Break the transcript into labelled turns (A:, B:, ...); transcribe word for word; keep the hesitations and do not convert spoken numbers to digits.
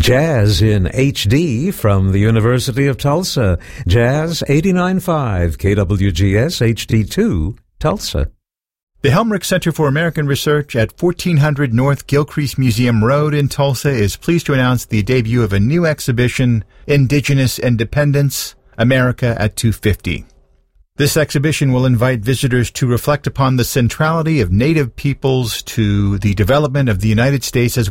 A: Jazz in H D from the University of Tulsa. Jazz eighty-nine point five K W G S H D two, Tulsa.
B: The Helmrich Center for American Research at fourteen hundred North Gilcrease Museum Road in Tulsa is pleased to announce the debut of a new exhibition, Indigenous Independence, America at two fifty. This exhibition will invite visitors to reflect upon the centrality of Native peoples to the development of the United States as